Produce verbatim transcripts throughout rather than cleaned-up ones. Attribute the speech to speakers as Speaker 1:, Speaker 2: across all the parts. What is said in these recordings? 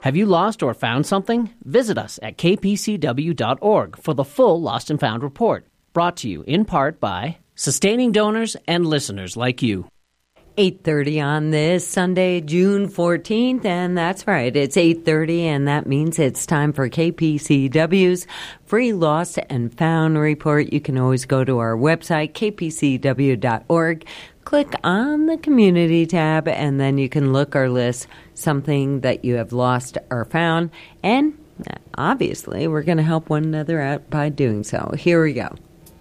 Speaker 1: Have you lost or found something? Visit us at k p c w dot org for the full Lost and Found report, brought to you in part by sustaining donors and listeners like you.
Speaker 2: eight thirty on this Sunday, June fourteenth, and that's right, it's eight thirty, and that means it's time for K P C W's free Lost and Found report. You can always go to our website, k p c w dot org, click on the Community tab, and then you can look or list something that you have lost or found, and obviously, we're going to help one another out by doing so. Here we go.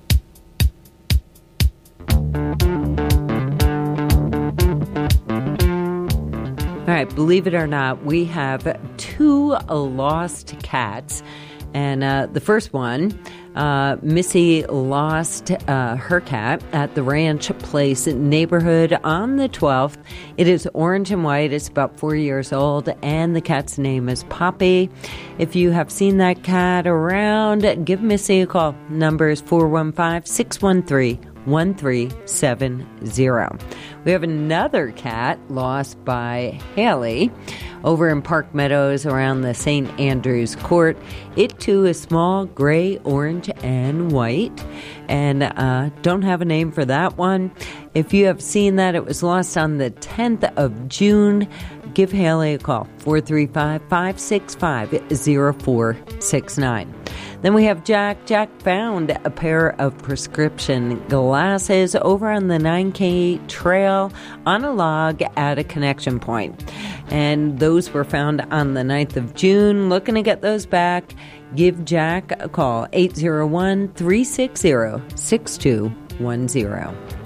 Speaker 2: All right, believe it or not, we have two lost cats. And uh, the first one, uh, Missy lost uh, her cat at the Ranch Place neighborhood on the twelfth. It is orange and white. It's about four years old, and the cat's name is Poppy. If you have seen that cat around, give Missy a call. Number is four one five, six one three, one three seven zero. We have another cat lost by Haley over in Park Meadows around the Saint Andrews Court. It too is small, gray, orange, and white, and uh, don't have a name for that one. If you have seen that, it was lost on the tenth of June. Give Haley a call, four three five, five six five, zero four six nine. Then we have Jack. Jack found a pair of prescription glasses over on the nine K trail on a log at a connection point. And those were found on the ninth of June. Looking to get those back, give Jack a call, eight zero one, three six zero, six two one zero.